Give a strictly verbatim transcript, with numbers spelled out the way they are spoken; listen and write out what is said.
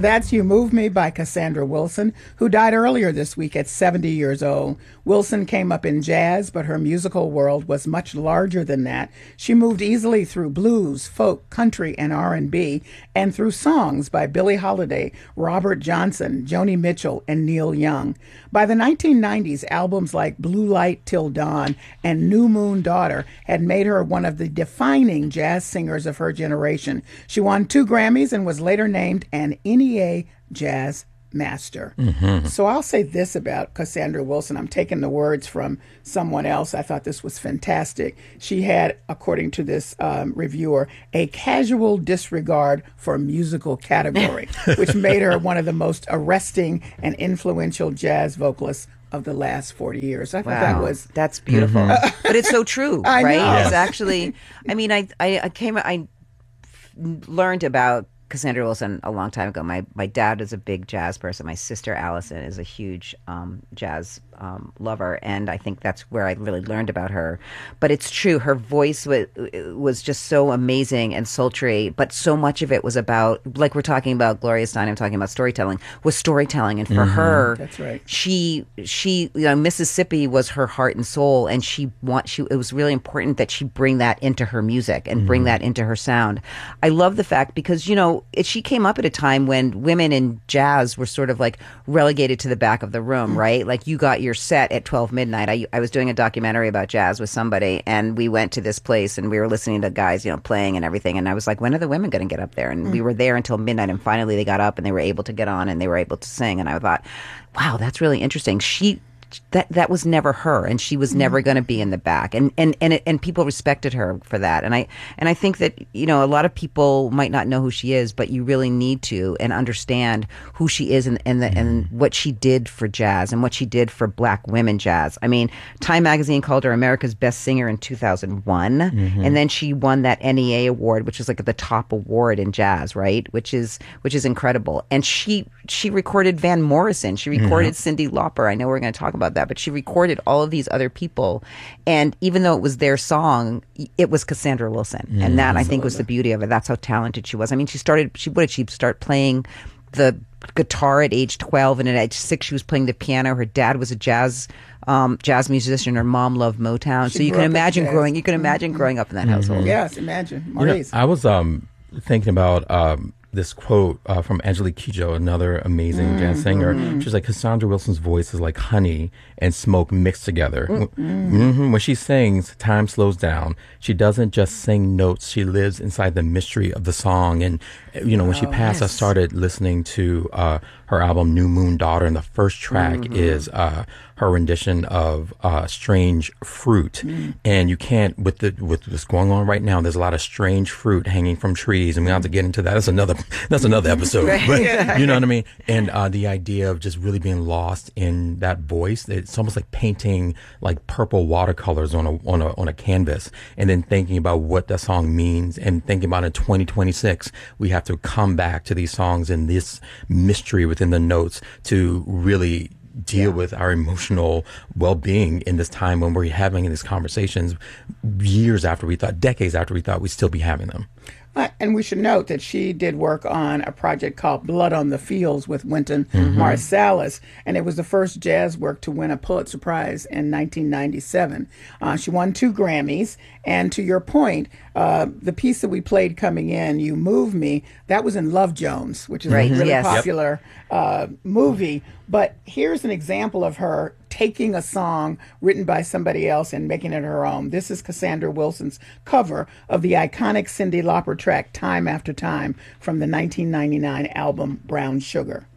That's You Move Me by Cassandra Wilson, who died earlier this week at seventy years old. Wilson came up in jazz, but her musical world was much larger than that. She moved easily through blues, folk, country, and R and B, and through songs by Billie Holiday, Robert Johnson, Joni Mitchell, and Neil Young. By the nineteen nineties, albums like Blue Light Till Dawn and New Moon Daughter had made her one of the defining jazz singers of her generation. She won two Grammys and was later named an N E A Jazz Master. Mm-hmm. So I'll say this about Cassandra Wilson. I'm taking the words from someone else. I thought this was fantastic. She had, according to this um, reviewer, a casual disregard for musical category, which made her one of the most arresting and influential jazz vocalists of the last forty years. I thought wow. that was... That's beautiful. Mm-hmm. But it's so true, I right? know. It's actually... I mean, I, I, I came... I learned about Cassandra Wilson a long time ago. My my dad is a big jazz person. My sister Allison is a huge um, jazz um, lover, and I think that's where I really learned about her. But it's true, her voice was was just so amazing and sultry. But so much of it was about, like we're talking about Gloria Steinem, talking about storytelling, was storytelling. And for mm-hmm. her, that's right. She she you know Mississippi was her heart and soul, and she want she it was really important that she bring that into her music and mm-hmm. bring that into her sound. I love the fact because you know. It, she came up at a time when women in jazz were sort of like relegated to the back of the room, right? Like you got your set at twelve midnight. I, I was doing a documentary about jazz with somebody, and we went to this place and we were listening to guys, you know, playing and everything. And I was like, when are the women going to get up there? And mm. we were there until midnight, and finally they got up and they were able to get on and they were able to sing. And I thought, wow, that's really interesting. She that that was never her, and she was never going to be in the back, and and and it, and people respected her for that. And I and I think that you know a lot of people might not know who she is, but you really need to and understand who she is and and the, and what she did for jazz and what she did for Black women jazz. I mean, Time magazine called her America's Best Singer in two thousand one, mm-hmm. and then she won that N E A award, which is like the top award in jazz, right? Which is which is incredible. And she she recorded Van Morrison, she recorded mm-hmm. Cyndi Lauper. I know we're going to talk about about that, but she recorded all of these other people, and even though it was their song, it was Cassandra Wilson, mm, and that I think was the beauty of it. That's how talented she was. I mean, she started. She what did she start playing the guitar at age twelve, and at age six she was playing the piano. Her dad was a jazz um, jazz musician. Her mom loved Motown, she so you can imagine growing. You can imagine mm-hmm. growing up in that mm-hmm. household. Yes, imagine. Maurice. You know, I was um, thinking about. Um, this quote uh, from Angelique Kidjo, another amazing mm-hmm. jazz singer. She's like, Cassandra Wilson's voice is like honey and smoke mixed together. Mm-hmm. Mm-hmm. When she sings, time slows down. She doesn't just sing notes. She lives inside the mystery of the song. And, you know, when oh, she passed, yes. I started listening to uh, her album New Moon Daughter, and the first track mm-hmm. is uh, her rendition of uh, Strange Fruit. Mm. And you can't, with the with what's going on right now, there's a lot of strange fruit hanging from trees, and we don't have to get into that. That's another that's another episode. Right. But, yeah. You know what I mean? And uh, the idea of just really being lost in that voice, it's almost like painting like purple watercolors on a on a on a canvas, and then thinking about what that song means, and thinking about in twenty twenty-six, we have to come back to these songs and this mystery within the notes to really deal yeah. with our emotional well-being in this time when we're having these conversations years after we thought, decades after we thought we'd still be having them. Uh, and we should note that she did work on a project called Blood on the Fields with Wynton mm-hmm. Marsalis, and it was the first jazz work to win a Pulitzer Prize in nineteen ninety-seven. Uh, she won two Grammys, and to your point, uh, the piece that we played coming in, You Move Me, that was in Love Jones, which is right. a really yes. popular yep. uh, movie. But here's an example of her taking a song written by somebody else and making it her own. This is Cassandra Wilson's cover of the iconic Cyndi Lauper track Time After Time from the nineteen ninety-nine album Brown Sugar.